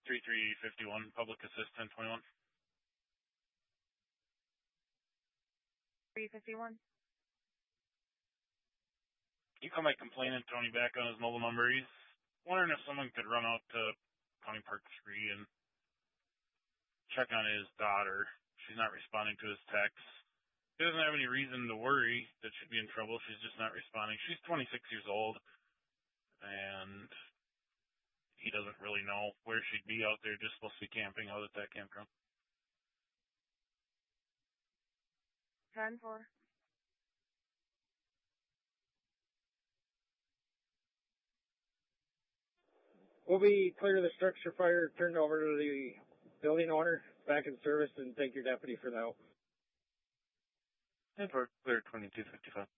3351, public assistant 21. 351. You call my complainant Tony back on his mobile number. He's wondering if someone could run out to County Park 3 and check on his daughter. She's not responding to his texts. He doesn't have any reason to worry that she'd be in trouble. She's just not responding. She's 26 years old, and he doesn't really know where she'd be out there, just supposed to be camping out at that campground. 10-4. We'll be clear of the structure fire, turned over to the building owner, back in service, and thank your deputy for the help. 10-4, clear 2255.